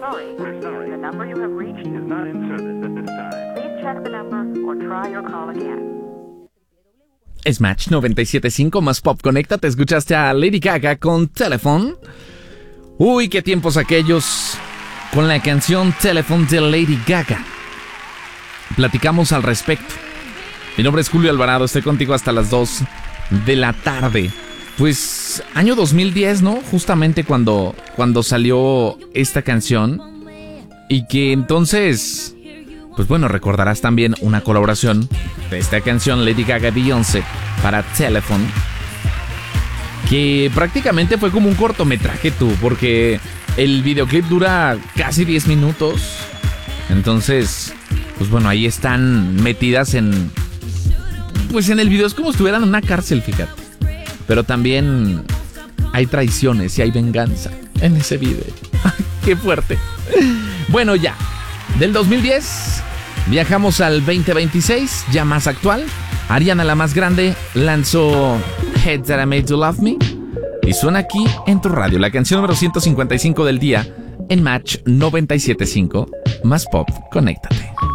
sorry. The number you have reached is not in service at this time. Please check the number or try your call again. Smash 97.5 más Pop Conecta. Te escuchaste a Lady Gaga con Telephone. Uy, qué tiempos aquellos con la canción Telephone de Lady Gaga. Platicamos al respecto. Mi nombre es Julio Alvarado, estoy contigo hasta las 2 de la tarde. Pues año 2010, ¿no? Justamente cuando salió esta canción. Y que entonces, pues bueno, recordarás también una colaboración de esta canción Lady Gaga-Beyoncé para Telephone, que prácticamente fue como un cortometraje, porque el videoclip dura casi 10 minutos. Entonces, pues bueno, ahí están metidas en el video, es como si estuvieran en una cárcel, fíjate. Pero también hay traiciones y hay venganza en ese video. ¡Qué fuerte! Bueno, ya, del 2010 viajamos al 2026, ya más actual. Ariana, la más grande, lanzó Head That I Made You Love Me y suena aquí en tu radio, la canción número 155 del día en Match 97.5 más Pop. Conéctate.